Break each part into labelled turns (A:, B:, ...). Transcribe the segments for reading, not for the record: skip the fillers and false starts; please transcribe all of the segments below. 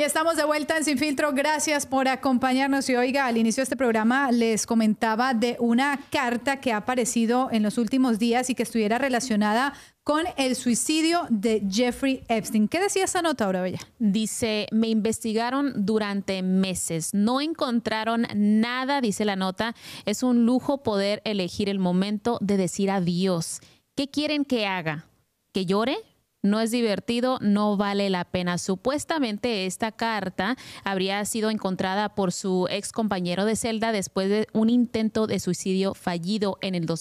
A: Y estamos de vuelta en Sin Filtro. Gracias por acompañarnos. Y oiga, al inicio de este programa les comentaba de una carta que ha aparecido en los últimos días y que estuviera relacionada con el suicidio de Jeffrey Epstein. ¿Qué decía esa nota, Aura Bella?
B: Dice, me investigaron durante meses. No encontraron nada, dice la nota. Es un lujo poder elegir el momento de decir adiós. ¿Qué quieren que haga? ¿Que llore? No es divertido, no vale la pena. Supuestamente esta carta habría sido encontrada por su ex compañero de celda después de un intento de suicidio fallido en el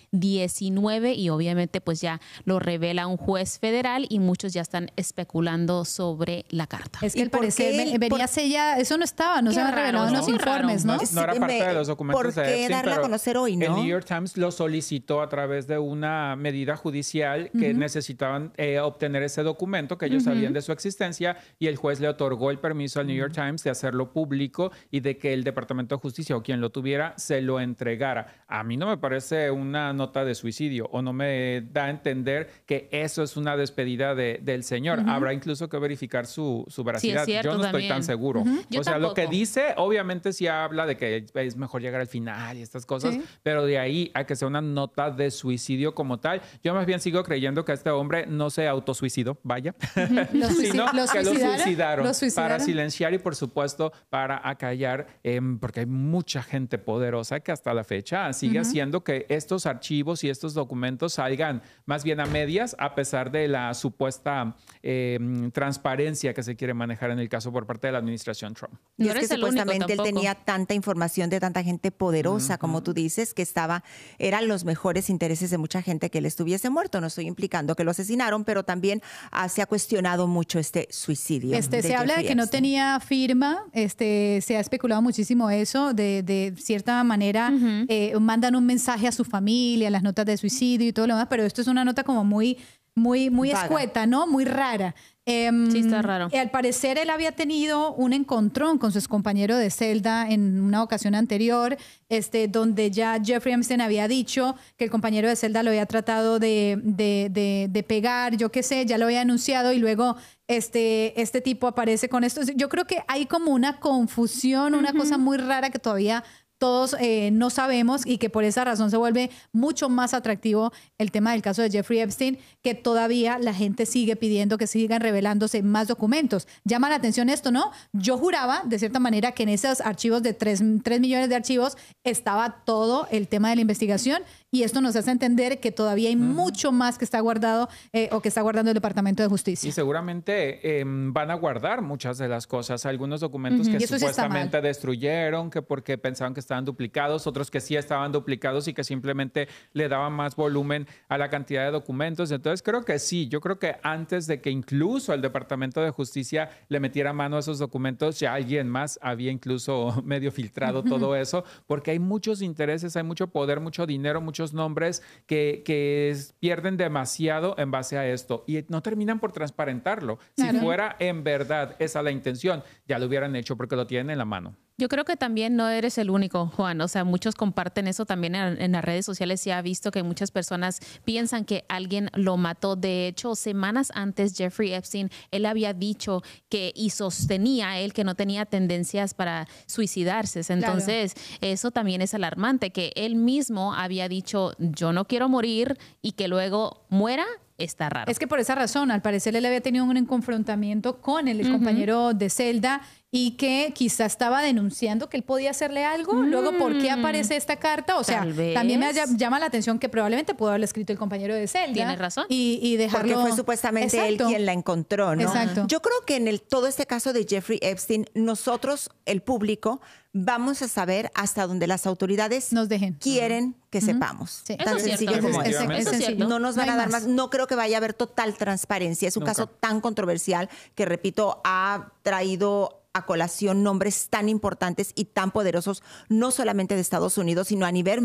B: 2019 y obviamente pues ya lo revela un juez federal y muchos ya están especulando sobre la carta.
A: Es que al parecer venía sellada, eso no estaba, no se había revelado en los informes, ¿no?
C: No era parte de los documentos de Epstein,
D: darla a conocer hoy, ¿no?
C: El New York Times lo solicitó a través de una medida judicial que necesitaban obtener ese documento, que ellos sabían de su existencia, y el juez le otorgó el permiso al New York Times de hacerlo público y de que el Departamento de Justicia o quien lo tuviera se lo entregara. A mí no me parece una nota de suicidio o no me da a entender que eso es una despedida del señor. Habrá incluso que verificar su veracidad.
B: Sí, es cierto,
C: yo no
B: también
C: estoy tan seguro.
B: Yo
C: o sea,
B: tampoco.
C: lo que dice, obviamente sí habla de que es mejor llegar al final y estas cosas, pero de ahí a que sea una nota de suicidio como tal, yo más bien sigo creyendo que este hombre no se autosuicidó, vaya, sino que lo suicidaron para silenciar y por supuesto para acallar, porque hay mucha gente poderosa que hasta la fecha sigue haciendo que estos archivos y estos documentos salgan más bien a medias, a pesar de la supuesta transparencia que se quiere manejar en el caso por parte de la administración Trump.
D: Y es que supuestamente él tenía tanta información de tanta gente poderosa, como tú dices, que eran los mejores intereses de mucha gente que él estuviese muerto. No estoy implicando que lo asesinaron, pero también se ha cuestionado mucho este suicidio.
A: Se habla de que no tenía firma, se ha especulado muchísimo eso, de cierta manera mandan un mensaje a su familia, las notas de suicidio y todo lo demás, pero esto es una nota como muy escueta, ¿no? Muy rara.
B: Sí, está raro.
A: Al parecer él había tenido un encontrón con su compañero de celda en una ocasión anterior, donde ya Jeffrey Epstein había dicho que el compañero de celda lo había tratado de pegar, yo qué sé, ya lo había anunciado y luego este tipo aparece con esto. Yo creo que hay como una confusión, una cosa muy rara que todavía todos no sabemos y que por esa razón se vuelve mucho más atractivo el tema del caso de Jeffrey Epstein, que todavía la gente sigue pidiendo que sigan revelándose más documentos. Llama la atención esto, ¿no? Yo juraba, de cierta manera, que en esos archivos de 3 millones de archivos estaba todo el tema de la investigación y esto nos hace entender que todavía hay mucho más que está guardado o que está guardando el Departamento de Justicia.
C: Y seguramente van a guardar muchas de las cosas, algunos documentos que supuestamente destruyeron, que porque pensaban que estaban duplicados, otros que sí estaban duplicados y que simplemente le daban más volumen a la cantidad de documentos. Entonces creo que sí, yo creo que antes de que incluso el Departamento de Justicia le metiera mano a esos documentos, ya alguien más había incluso medio filtrado todo eso, porque hay muchos intereses, hay mucho poder, mucho dinero, muchos nombres que pierden demasiado en base a esto y no terminan por transparentarlo. Si fuera en verdad esa la intención, ya lo hubieran hecho porque lo tienen en la mano.
B: Yo creo que también no eres el único, Juan. O sea, muchos comparten eso también en las redes sociales. Se ha visto que muchas personas piensan que alguien lo mató. De hecho, semanas antes, Jeffrey Epstein, él había dicho que y sostenía él que no tenía tendencias para suicidarse. Entonces, eso también es alarmante, que él mismo había dicho, yo no quiero morir y que luego muera. Está raro.
A: Es que por esa razón, al parecer él había tenido un confrontamiento con el compañero de celda y que quizá estaba denunciando que él podía hacerle algo. Luego, ¿por qué aparece esta carta? O sea, también me llama la atención que probablemente pudo haberle escrito el compañero de celda.
B: Tienes razón.
A: Y dejarlo...
D: Porque fue supuestamente él quien la encontró, ¿no?
A: Exacto.
D: Yo creo que en todo este caso de Jeffrey Epstein, nosotros, el público, vamos a saber hasta donde las autoridades
A: nos
D: quieren que sepamos.
A: Sí.
D: Tan sencillo como eso. No nos van a dar más. No creo que vaya a haber total transparencia. Es un caso tan controversial que, repito, ha traído a colación nombres tan importantes y tan poderosos, no solamente de Estados Unidos, sino a nivel